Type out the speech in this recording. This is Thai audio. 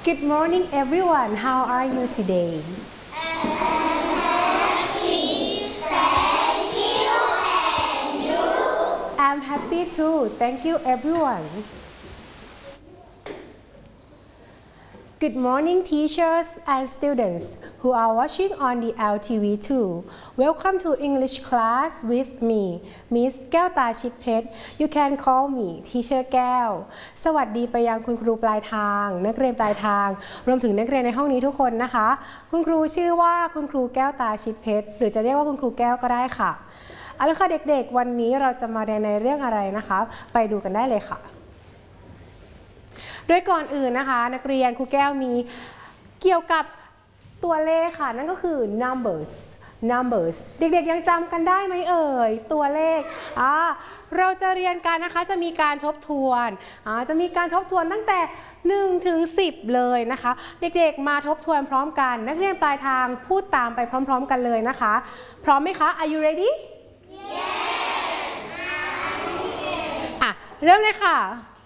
Good morning everyone. How are you today? Thank you, and you? I'm happy too. Thank you everyone. Good morning teachers and students who are watching on the LTV too. Welcome to English class with me, Miss แก้วตาชิดเพชร You can call me Teacher แก้ว สวัสดีไปยังคุณครูปลายทางนักเรียนปลายทางรวมถึงนักเรียนในห้องนี้ทุกคนนะคะคุณครูชื่อว่าคุณครูแก้วตาชิดเพชรหรือจะเรียกว่าคุณครูแก้วก็ได้ค่ะเอาละค่ะเด็กๆวันนี้เราจะมาเรียนในเรื่องอะไรนะคะไปดูกันได้เลยค่ะโดยก่อนอื่นนะคะนักเรียนครูแก้วมีเกี่ยวกับตัวเลขค่ะนั่นก็คือ numbers เด็กๆยังจำกันได้ไหมเอ่ยตัวเลขเราจะเรียนกันนะคะจะมีการทบทวนจะมีการทบทวนตั้งแต่1 ถึง 10เลยนะคะเด็กๆมาทบทวนพร้อมกันนักเรียนปลายทางพูดตามไปพร้อมๆกันเลยนะคะพร้อมไหมคะ Are you ready? Yes. เริ่มเลยค่ะ